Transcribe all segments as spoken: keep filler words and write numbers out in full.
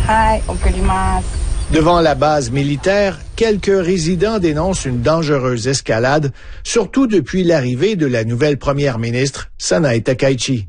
はい、送ります。 Devant la base militaire, quelques résidents dénoncent une dangereuse escalade, surtout depuis l'arrivée de la nouvelle première ministre, Sanae Takaichi.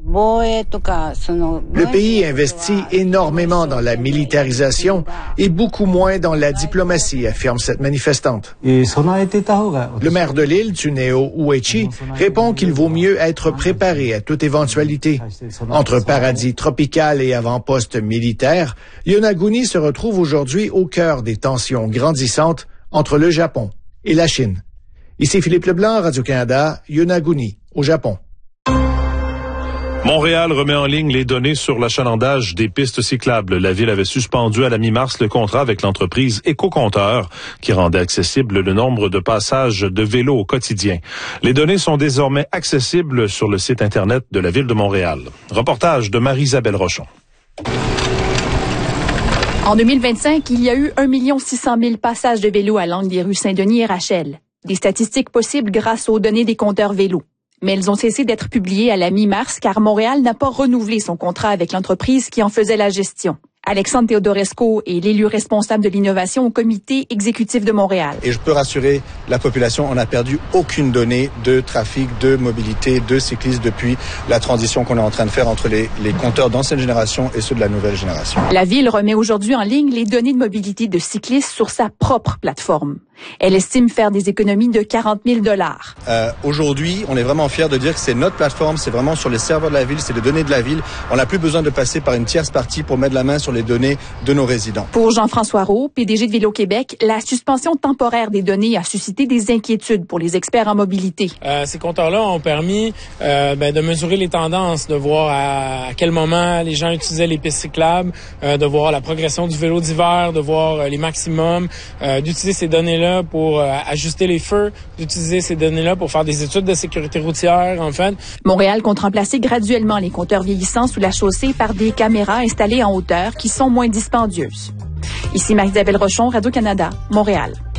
Le pays investit énormément dans la militarisation et beaucoup moins dans la diplomatie, affirme cette manifestante. Le maire de l'île, Tsuneo Uechi, répond qu'il vaut mieux être préparé à toute éventualité. Entre paradis tropical et avant-poste militaire, Yonaguni se retrouve aujourd'hui au cœur des tensions grandissantes entre le Japon et la Chine. Ici Philippe Leblanc, Radio-Canada, Yonaguni, au Japon. Montréal remet en ligne les données sur l'achalandage des pistes cyclables. La ville avait suspendu à la mi-mars le contrat avec l'entreprise Éco-Compteur qui rendait accessible le nombre de passages de vélos au quotidien. Les données sont désormais accessibles sur le site Internet de la ville de Montréal. Reportage de Marie-Isabelle Rochon. En deux mille vingt-cinq, il y a eu un million six cent mille passages de vélos à l'angle des rues Saint-Denis et Rachel. Des statistiques possibles grâce aux données des compteurs vélos. Mais elles ont cessé d'être publiées à la mi-mars car Montréal n'a pas renouvelé son contrat avec l'entreprise qui en faisait la gestion. Alexandre Theodorescu est l'élu responsable de l'innovation au comité exécutif de Montréal. Et je peux rassurer la population, on n'a perdu aucune donnée de trafic, de mobilité, de cyclistes depuis la transition qu'on est en train de faire entre les, les compteurs d'ancienne génération et ceux de la nouvelle génération. La ville remet aujourd'hui en ligne les données de mobilité de cyclistes sur sa propre plateforme. Elle estime faire des économies de quarante mille dollars. Euh, aujourd'hui, on est vraiment fiers de dire que c'est notre plateforme, c'est vraiment sur les serveurs de la ville, c'est les données de la ville. On n'a plus besoin de passer par une tierce partie pour mettre la main sur les données de nos résidents. Pour Jean-François Roux, P D G de Vélo-Québec, la suspension temporaire des données a suscité des inquiétudes pour les experts en mobilité. Euh, ces compteurs-là ont permis euh, ben, de mesurer les tendances, de voir à, à quel moment les gens utilisaient les pistes cyclables, euh, de voir la progression du vélo d'hiver, de voir euh, les maximums, euh, d'utiliser ces données-là pour euh, ajuster les feux, d'utiliser ces données-là pour faire des études de sécurité routière, en fait. Montréal compte remplacer graduellement les compteurs vieillissants sous la chaussée par des caméras installées en hauteur qui sont moins dispendieuses. Ici Marie-Isabelle Rochon, Radio-Canada, Montréal.